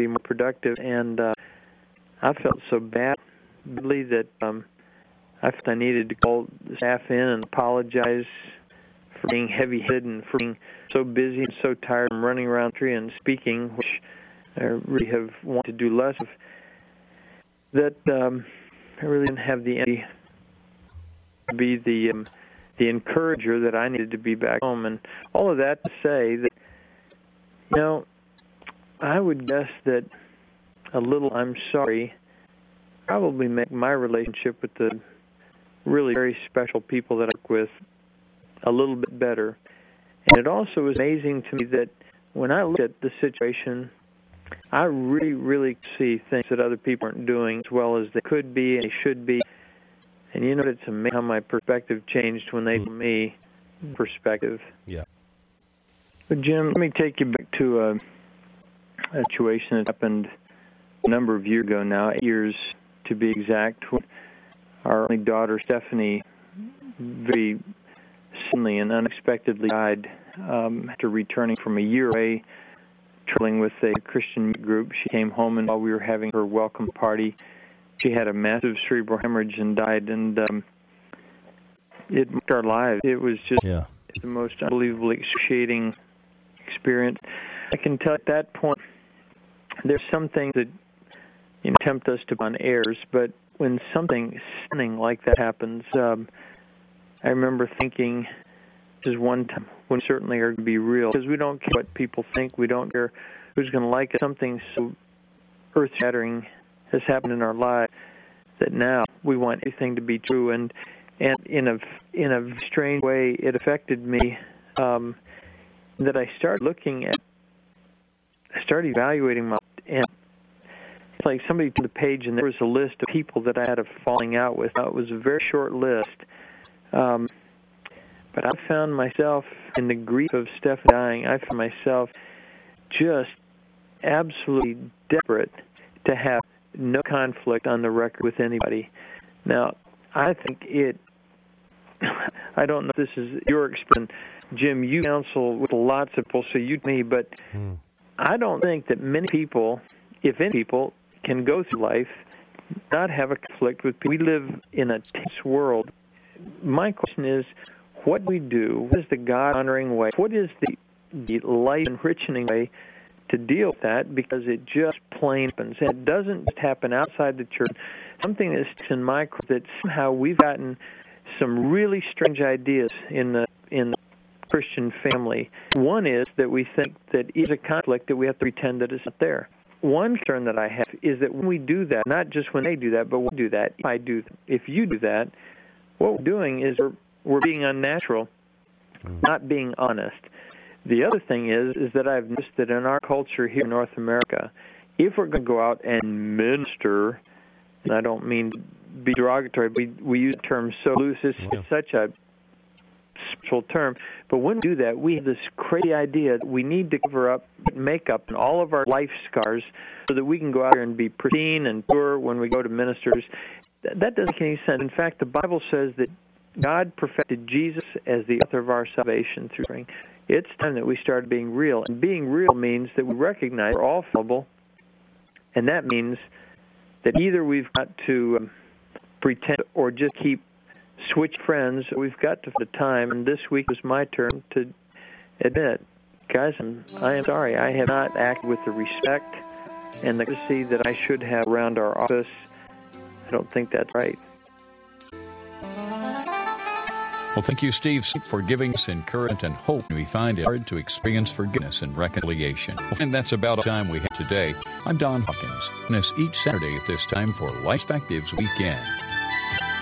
more productive. And I felt so badly that I felt I needed to call the staff in and apologize for being heavy-headed and for being so busy and so tired and running around the tree and speaking, which I really have wanted to do less of, that I really didn't have the energy to be the encourager that I needed to be back home. And all of that to say that, I would guess that a little I'm sorry probably make my relationship with the really very special people that I work with a little bit better. And it also was amazing to me that when I look at the situation, I really, really see things that other people aren't doing as well as they could be and they should be. And it's amazing how my perspective changed when they told me perspective. Yeah. But Jim, let me take you back to a situation that happened a number of years ago now, 8 years to be exact, when our only daughter, Stephanie, very suddenly and unexpectedly died after returning from a year away, traveling with a Christian group. She came home, and while we were having her welcome party, she had a massive cerebral hemorrhage and died, and it marked our lives. It was just the most unbelievably excruciating experience. I can tell at that point, there's some things that tempt us to run errors, but when something stunning like that happens, I remember thinking, this is one time when certainly are going to be real, because we don't care what people think, we don't care who's going to like it. Something so earth-shattering has happened in our lives that now we want everything to be true, and in a strange way, it affected me. That I started evaluating my life, and it's like somebody put the page, and there was a list of people that I had a falling out with. Now, it was a very short list, but I found myself in the grief of Steph dying. I found myself just absolutely desperate to have no conflict on the record with anybody. Now, I think I don't know if this is your experience. Jim, you counsel with lots of people, so you me, but I don't think that many people, if any people, can go through life, not have a conflict with people. We live in a tense world. My question is, what do we do? What is the God-honoring way? What is the life-enriching way to deal with that? Because it just plain happens. It doesn't just happen outside the church. Something that's in my that somehow we've gotten some really strange ideas in the Christian family. One is that we think that is a conflict that we have to pretend that it's not there. One concern that I have is that when we do that, not just when they do that, but when we do that, if you do that, what we're doing is we're being unnatural, not being honest. The other thing is that I've noticed that in our culture here in North America, if we're going to go out and minister, and I don't mean to be derogatory, but we use the term so loose, it's such a spiritual term, but when we do that, we have this crazy idea that we need to cover up, make up all of our life scars so that we can go out there and be pristine and pure when we go to ministers. That doesn't make any sense. In fact, the Bible says that God perfected Jesus as the author of our salvation through suffering. It's time that we started being real. And being real means that we recognize we're all fallible, and that means that either we've got to pretend or just keep switch friends. We've got to find the time, and this week was my turn to admit, guys, I am sorry. I have not acted with the respect and the courtesy that I should have around our office. I don't think that's right. Well, thank you, Steve, for giving us encouragement and hope. We find it hard to experience forgiveness and reconciliation. And that's about all the time we have today. I'm Don Hawkins, and it's each Saturday at this time for Life Perspectives Weekend.